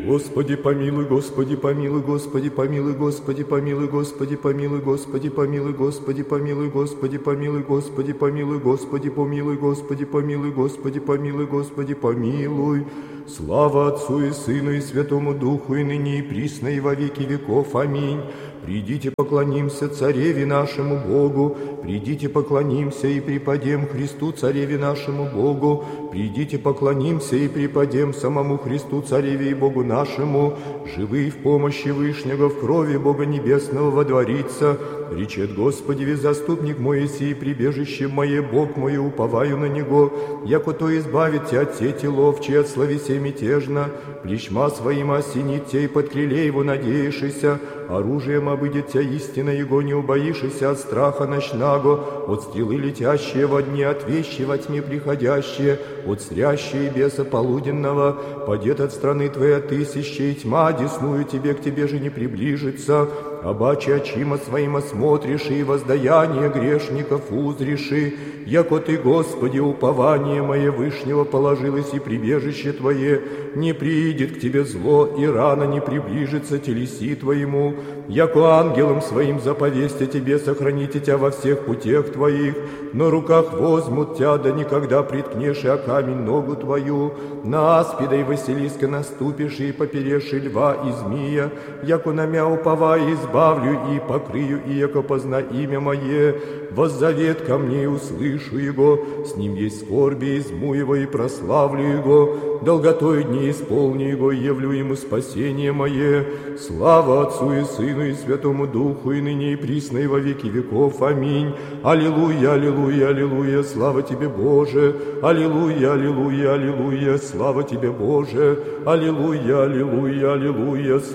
Господи помилуй, Господи помилуй, Господи помилуй, Господи помилуй, Господи помилуй, Господи помилуй, Господи помилуй, Господи помилуй, Господи помилуй, Господи помилуй, Господи помилуй, Господи помилуй, Господи помилуй. Слава Отцу и Сыну и Святому Духу, и ныне и присно, и во веки веков. Аминь. Придите, поклонимся Цареве нашему Богу, придите, поклонимся и преподем Христу, Цареве нашему Богу, придите, поклонимся и преподем самому Христу, Цареве и Богу нашему, живы в помощи Вышнего, в крови Бога Небесного водворится. Речет Господи, весь заступник мой еси, прибежище мое, Бог мой, уповаю на Него, яко то избавит тебя от сети ловчей, от словесе мятежно, плещма своим осенит тебя, и под крыле его надеешься, оружием обыдет тебя истина его, не убоишься от страха ночного, от стрелы летящие во дне, от вещи во тьме приходящие, от стрящие беса полуденного, падет от страны твоей тысячи, и тьма десную тебе, к тебе же не приближится. Обаче очима своим осмотришь, и воздаяние грешников узриши, яко ты, Господи, упование мое Вышнего положилось, и прибежище Твое, не приидет к Тебе зло, и рано не приближится телеси Твоему, яко ангелом своим заповестя Тебе сохраните Тебя во всех путях Твоих, на руках возьмут Тебя, да никогда приткнешь о камень ногу Твою, на аспида и Василиска наступишь, и поперешь льва и змея, яко на мя уповая избавлю и покрию, и яко позна имя мое, воззовет ко мне и услышу его, с ним есть скорби, изму его и прославлю его, долготой дней исполню его, и явлю ему спасение мое. Слава Отцу и Сыну и Святому Духу, и ныне и присно, и во веки веков. Аминь. Аллилуйя, аллилуйя, аллилуйя, слава Тебе, Боже. Аллилуйя, аллилуйя, аллилуйя, слава Тебе, Боже. Аллилуйя, аллилуйя, аллилуйя,